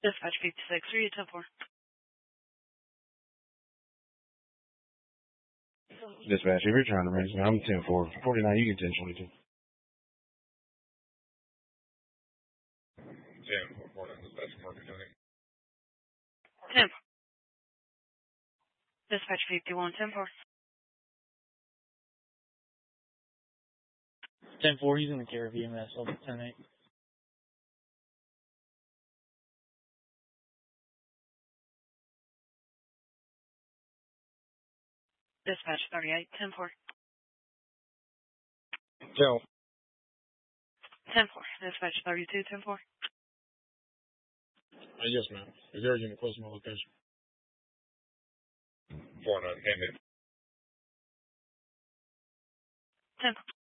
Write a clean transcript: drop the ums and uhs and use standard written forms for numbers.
Dispatch 56, 3 10 4. Dispatch, if you're trying to reach me, I'm 10-4. 49, you can 10-22. 10-4, dispatch from Market County. 10 4. Dispatch 51, 10 4. 10-4, he's in the care of EMS, I'll be 10-8. Dispatch 38, 10 4. Joe. 10 4. Dispatch 32, 10 4. Yes, ma'am. Is there a unit close to my location? 49, hand it. 10 4.